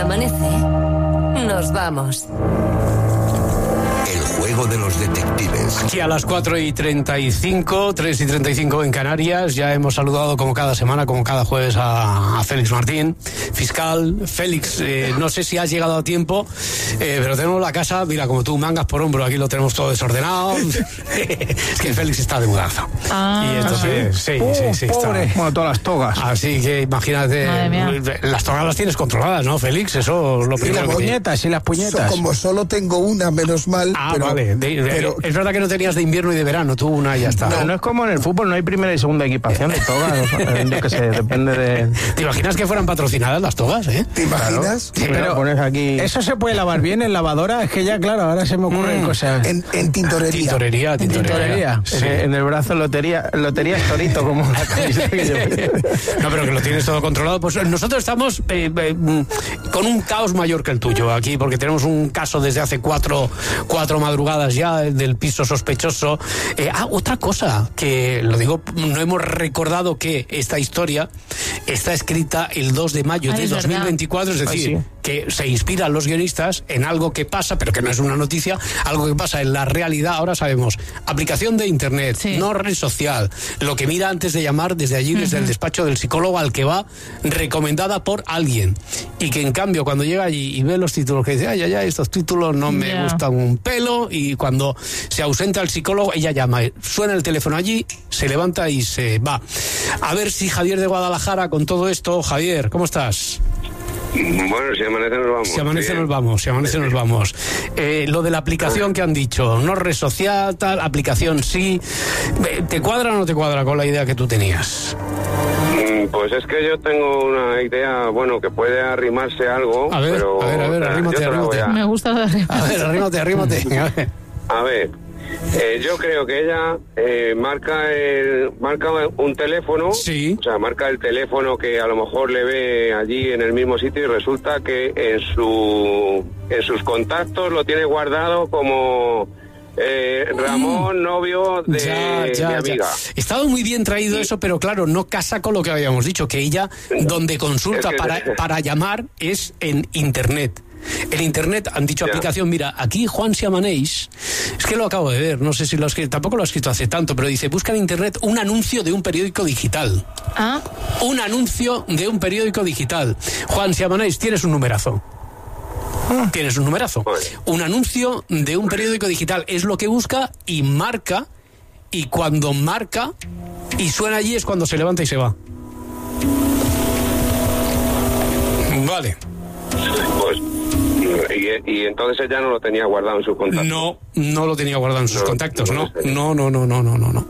amanece, nos vamos. El juego de los detectives. Aquí a las 4:35, 3:35 en Canarias. Ya hemos saludado como cada semana, como cada jueves a Félix Martín, fiscal. Félix, no sé si has llegado a tiempo, pero tenemos la casa, mira, como tú, mangas por hombro, aquí lo tenemos todo desordenado. Es que Félix está de mudanza. Y entonces, sí, pobre. está. Bueno, todas las togas. Así que imagínate, las togas las tienes controladas, ¿no, Félix? Eso es lo primero. Y las puñetas, y las puñetas. Como solo tengo una, menos mal. Pero, vale. Pero es verdad que no tenías de invierno y de verano, tú una y ya está. No es como en el fútbol, no hay primera y segunda equipación de togas. Yo que sé, depende de... ¿Te imaginas que fueran patrocinadas las togas, ¿Te imaginas? Claro. Sí, pero pones aquí... ¿Eso se puede lavar bien en lavadora? Es que ya, claro, ahora se me ocurren cosas... En tintorería. Tintorería. Sí. En el brazo lotería es torito, como la camiseta que yo... No, pero que lo tienes todo controlado. Pues nosotros estamos con un caos mayor que el tuyo aquí, porque tenemos un caso desde hace cuatro madrugadas ya del piso sospechoso. Otra cosa que, lo digo, no hemos recordado que esta historia está escrita el 2 de mayo de 2024, es decir, que se inspiran los guionistas en algo que pasa, pero que no es una noticia, algo que pasa en la realidad. Ahora sabemos, aplicación de internet, no red social, lo que mira antes de llamar desde allí, desde el despacho del psicólogo al que va, recomendada por alguien, y que en cambio cuando llega allí y ve los títulos, que dice, ay, estos títulos no me gustan un pelo, y cuando se ausenta el psicólogo, ella llama, suena el teléfono allí, se levanta y se va. A ver si Javier de Guadalajara, con todo esto, Javier, ¿cómo estás? Bueno, si amanece nos vamos. Si amanece nos vamos. Lo de la aplicación que han dicho, no red social, tal, aplicación sí. ¿Te cuadra o no te cuadra con la idea que tú tenías? Pues es que yo tengo una idea, bueno, que puede arrimarse algo. A ver, pero, arrímate. Me gusta lo de arrímate. A ver, arrímate. A ver. Yo creo que ella marca un teléfono, sí. O sea, marca el teléfono que a lo mejor le ve allí en el mismo sitio, y resulta que en sus contactos lo tiene guardado como Ramón, novio de mi amiga. Estaba muy bien traído eso, pero claro, no casa con lo que habíamos dicho, que ella donde consulta para llamar es en internet. En internet han dicho aplicación, mira, aquí Juan Siamaneix, es que lo acabo de ver, no sé si lo ha escrito, tampoco lo ha escrito hace tanto, pero dice, busca en internet un anuncio de un periódico digital. Un anuncio de un periódico digital. Juan Siamaneix, tienes un numerazo. Tienes un numerazo. Un anuncio de un periódico digital es lo que busca y marca, y cuando marca y suena allí es cuando se levanta y se va. Vale. Pues y entonces ella no lo tenía guardado en sus contactos. No lo tenía guardado en sus contactos, no. No. Bueno.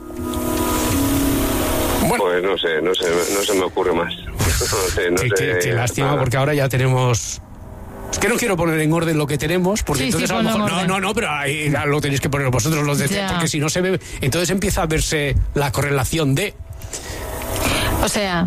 Pues no se me ocurre más. Qué lástima, porque ahora ya tenemos... Es que no quiero poner en orden lo que tenemos, porque entonces a lo mejor... No, pero ahí lo tenéis que poner vosotros los de... Porque si no se ve... Entonces empieza a verse la correlación de... O sea.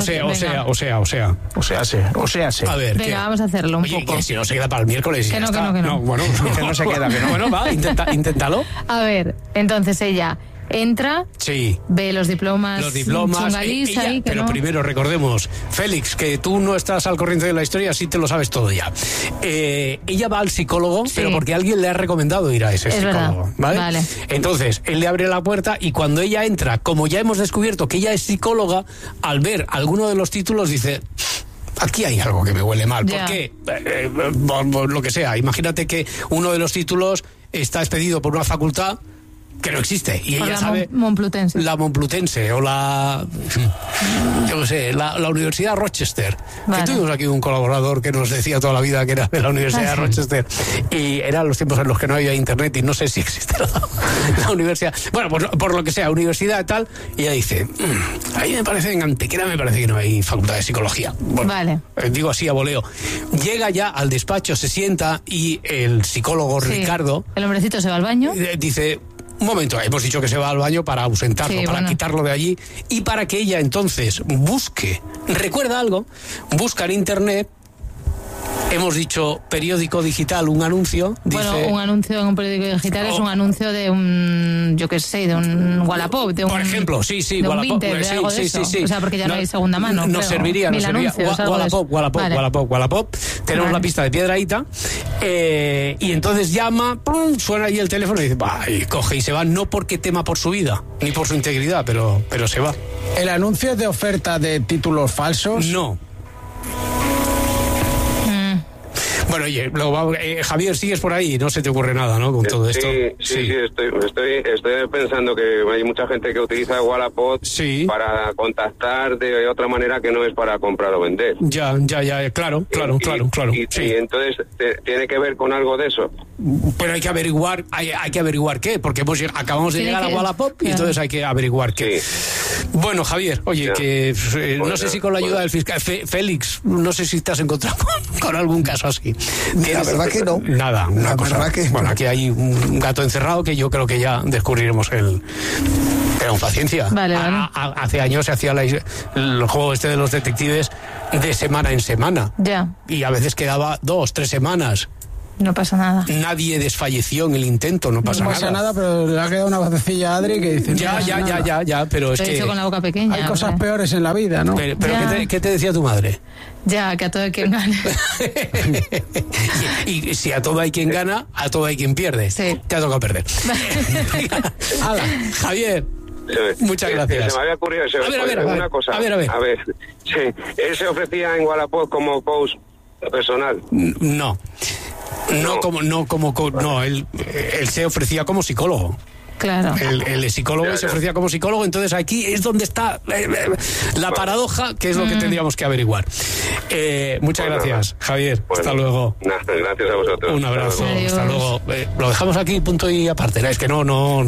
A ver, venga, vamos a hacerlo un poco. Que si no se queda para el miércoles. Que no. Bueno, que no se queda, que no. Bueno, va, inténtalo. A ver, entonces ella entra, ve los diplomas chungalís, pero primero recordemos, Félix, que tú no estás al corriente de la historia, sí te lo sabes todo ya. Ella va al psicólogo, pero porque alguien le ha recomendado ir a ese psicólogo, ¿vale? Entonces, él le abre la puerta y cuando ella entra, como ya hemos descubierto que ella es psicóloga, al ver alguno de los títulos dice... Aquí hay algo que me huele mal. ¿Por qué? Por lo que sea. Imagínate que uno de los títulos está expedido por una facultad que no existe, y ella sabe la Momplutense o la Universidad Rochester, que tuvimos aquí un colaborador que nos decía toda la vida que era de la Universidad de Rochester, y eran los tiempos en los que no había internet y no sé si existe la universidad, bueno, por lo que sea, universidad y tal, y ella dice, ahí me parece, en Antequera me parece que no hay facultad de psicología. Bueno, digo así a voleo. Llega ya al despacho, se sienta, y el psicólogo Ricardo, el hombrecito se va al baño, dice... Un momento, hemos dicho que se va al baño para ausentarlo, para quitarlo de allí, y para que ella entonces busque, recuerda algo, busca en internet, hemos dicho periódico digital, un anuncio, dice... Bueno, un anuncio en un periódico digital es un anuncio de un, yo qué sé, de un Wallapop, de un... Por ejemplo, sí, de Wallapop, un Vinted, de algo de eso. O sea, porque ya no hay segunda mano. Nos serviría. Wallapop. tenemos la pista de Piedrahita, y entonces llama, ¡pum!, suena ahí el teléfono y dice, y coge y se va, no porque tema por su vida, ni por su integridad, pero se va. ¿El anuncio es de oferta de títulos falsos? No. Bueno, oye, Javier, sigues por ahí, no se te ocurre nada, ¿no? Con todo esto. Sí, estoy pensando que hay mucha gente que utiliza Wallapop para contactar de otra manera que no es para comprar o vender. Ya, claro. Y entonces, ¿tiene que ver con algo de eso? Pero hay que averiguar qué, porque acabamos de llegar a Wallapop y entonces hay que averiguar qué. Bueno, Javier, oye, no sé si con la ayuda del fiscal Félix, no sé si te has encontrado con algún caso así. La verdad que no. Nada, una cosa. Bueno, aquí hay un gato encerrado que yo creo que ya descubriremos Pero paciencia. Vale. Hace años se hacía el juego de los detectives de semana en semana. Ya. Y a veces quedaba 2, 3 semanas. No pasa nada. Nadie desfalleció en el intento, no pasa nada, pero le ha quedado una vocecilla a Adri que dice... Ya, pero es que... con la boca pequeña. Hay cosas peores en la vida, ¿no? Pero ¿qué te decía tu madre? Ya, que a todo hay quien gane. y si a todo hay quien gana, a todo hay quien pierde. Sí. Te ha tocado perder. Hala, Javier. Muchas gracias. Se me había ocurrido una cosa. A ver. Sí, ¿él se ofrecía en Wallapop como coach personal? No, él se ofrecía como psicólogo. Claro. El psicólogo se ofrecía como psicólogo, entonces aquí es donde está la paradoja, que es lo que tendríamos que averiguar. Muchas gracias, Javier. Hasta luego. Gracias a vosotros. Un abrazo. Hasta luego. Lo dejamos aquí, punto y aparte. Es que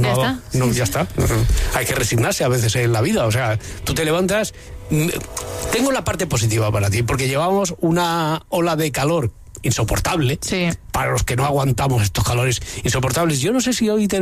ya está. Hay que resignarse a veces en la vida. O sea, tú te levantas. Tengo la parte positiva para ti, porque llevamos una ola de calor insoportable, para los que no aguantamos estos calores insoportables. Yo no sé si hoy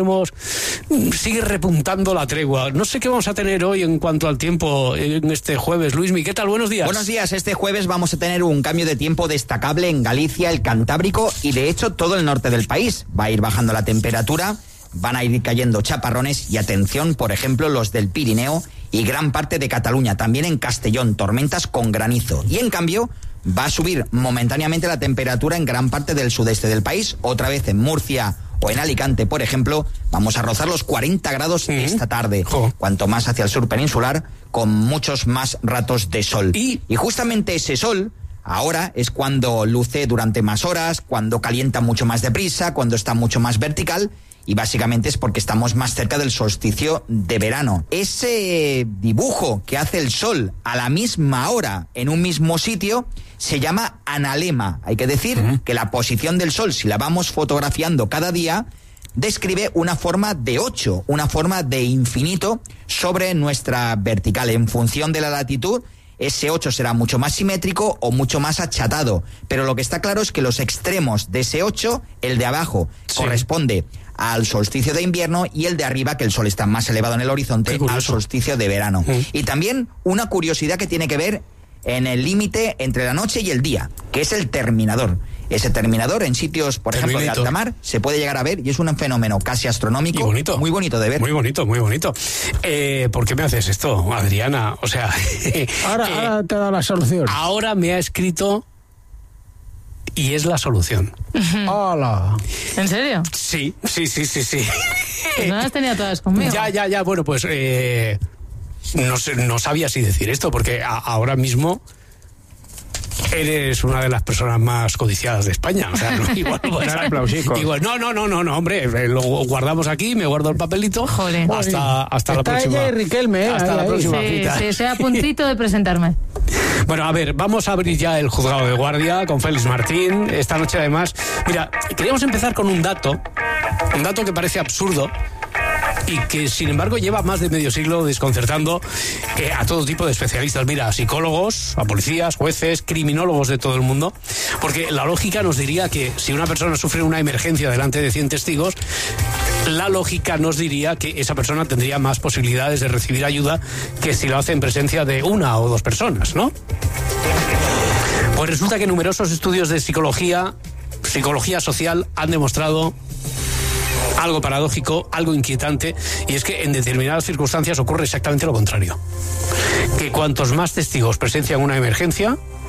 sigue repuntando la tregua. No sé qué vamos a tener hoy en cuanto al tiempo en este jueves. Luismi, ¿qué tal? Buenos días. Buenos días. Este jueves vamos a tener un cambio de tiempo destacable en Galicia, el Cantábrico y de hecho todo el norte del país. Va a ir bajando la temperatura, van a ir cayendo chaparrones y atención, por ejemplo, los del Pirineo y gran parte de Cataluña, también en Castellón, tormentas con granizo. Y en cambio va a subir momentáneamente la temperatura en gran parte del sudeste del país. Otra vez en Murcia o en Alicante, por ejemplo, vamos a rozar los 40 grados esta tarde. Cuanto más hacia el sur peninsular, con muchos más ratos de sol. Y justamente ese sol ahora es cuando luce durante más horas, cuando calienta mucho más deprisa, cuando está mucho más vertical. Y básicamente es porque estamos más cerca del solsticio de verano. Ese dibujo que hace el sol a la misma hora en un mismo sitio se llama analema. Hay que decir que la posición del sol, si la vamos fotografiando cada día, describe una forma de 8, una forma de infinito sobre nuestra vertical. En función de la latitud, ese 8 será mucho más simétrico o mucho más achatado. Pero lo que está claro es que los extremos de ese 8, el de abajo, corresponde al solsticio de invierno y el de arriba, que el sol está más elevado en el horizonte, al solsticio de verano. Y también una curiosidad que tiene que ver en el límite entre la noche y el día, que es el terminador. Ese terminador en sitios, por ejemplo, de alta mar, se puede llegar a ver y es un fenómeno casi astronómico. Y bonito. Muy bonito de ver. Muy bonito. ¿Por qué me haces esto, Adriana? O sea... ahora te he dado la solución. Ahora me ha escrito... Y es la solución. ¡Hola! ¿En serio? Sí. Pues no las tenía todas conmigo. Ya. Bueno, pues no sabía si decir esto, porque ahora mismo eres una de las personas más codiciadas de España. O sea, igual no, hombre, lo guardamos aquí, me guardo el papelito. Joder. Hasta la próxima. Ella y Riquelme, hasta la próxima cita. Sí, estoy a puntito de presentarme. Bueno, a ver, vamos a abrir ya el juzgado de guardia con Félix Martín. Esta noche, además, mira, queríamos empezar con un dato que parece absurdo y que, sin embargo, lleva más de medio siglo desconcertando a todo tipo de especialistas. Mira, a psicólogos, a policías, jueces, criminólogos de todo el mundo, porque la lógica nos diría que si una persona sufre una emergencia delante de 100 testigos, la lógica nos diría que esa persona tendría más posibilidades de recibir ayuda que si lo hace en presencia de 1 o 2 personas, ¿no? Pues resulta que numerosos estudios de psicología social han demostrado algo paradójico, algo inquietante, y es que en determinadas circunstancias ocurre exactamente lo contrario. Que cuantos más testigos presencian una emergencia,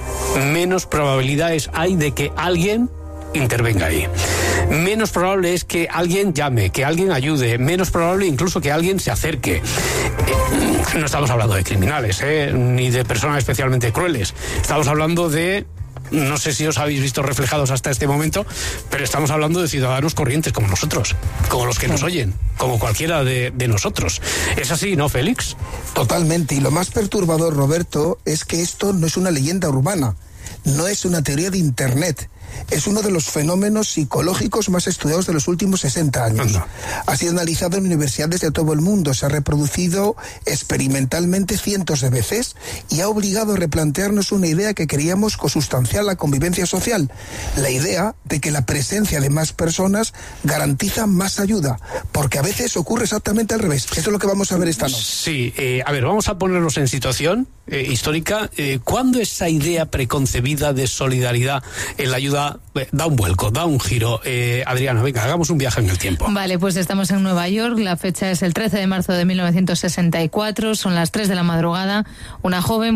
menos probabilidades hay de que alguien intervenga ahí. Menos probable es que alguien llame, que alguien ayude, menos probable incluso que alguien se acerque. No estamos hablando de criminales, ni de personas especialmente crueles. Estamos hablando de... No sé si os habéis visto reflejados hasta este momento, pero estamos hablando de ciudadanos corrientes como nosotros, como los que nos oyen, como cualquiera de nosotros. ¿Es así, no, Félix? Totalmente. Y lo más perturbador, Roberto, es que esto no es una leyenda urbana, no es una teoría de Internet. Es uno de los fenómenos psicológicos más estudiados de los últimos 60 años. Anda. Ha sido analizado en universidades de todo el mundo, se ha reproducido experimentalmente cientos de veces y ha obligado a replantearnos una idea que creíamos consustancial a la convivencia social. La idea de que la presencia de más personas garantiza más ayuda, porque a veces ocurre exactamente al revés. Eso es lo que vamos a ver esta noche. Sí, a ver, vamos a ponernos en situación histórica. ¿Cuándo esa idea preconcebida de solidaridad en la ayuda da un vuelco, da un giro? Adriana, venga, hagamos un viaje en el tiempo. Vale, pues estamos en Nueva York, la fecha es el 13 de marzo de 1964, son las 3 de la madrugada, una joven